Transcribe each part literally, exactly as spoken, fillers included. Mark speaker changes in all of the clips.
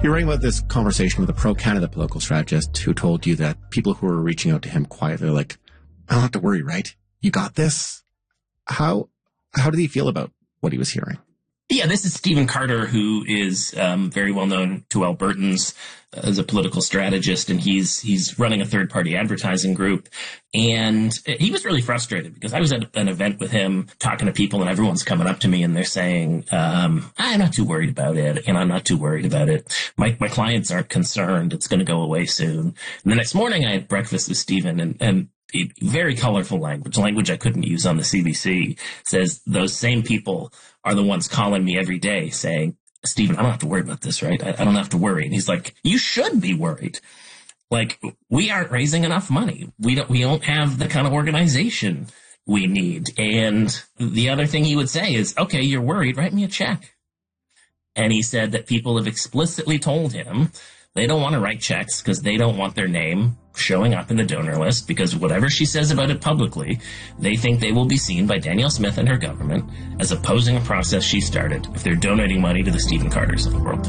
Speaker 1: You're writing about this conversation with a pro-Canada political strategist who told you that people who were reaching out to him quietly are like, I don't have to worry, right? You got this? How how did he feel about what he was hearing?
Speaker 2: Yeah, this is Stephen Carter, who is um, very well known to Albertans as a political strategist, and he's he's running a third-party advertising group. And he was really frustrated because I was at an event with him talking to people, and everyone's coming up to me and they're saying, um, I'm not too worried about it, and I'm not too worried about it. My my clients aren't concerned. It's going to go away soon. And the next morning I had breakfast with Stephen, and, and very colorful language, language I couldn't use on the C B C, says those same people are the ones calling me every day saying, Stephen, I don't have to worry about this, right? I, I don't have to worry. And he's like, you should be worried. Like, we aren't raising enough money. We don't, we don't have the kind of organization we need. And the other thing he would say is, okay, you're worried, write me a check. And he said that people have explicitly told him they don't want to write checks because they don't want their name showing up in the donor list, because whatever she says about it publicly, they think they will be seen by Danielle Smith and her government as opposing a process she started if they're donating money to the Stephen Carters of the world.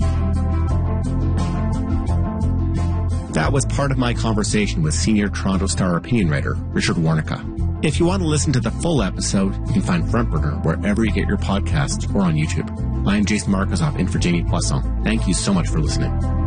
Speaker 1: That was part of my conversation with senior Toronto Star opinion writer Richard Warnica. If you want to listen to the full episode, you can find Front Burner wherever you get your podcasts or on YouTube. I'm Jason Markozoff in for Jamie Poisson. Thank you so much for listening.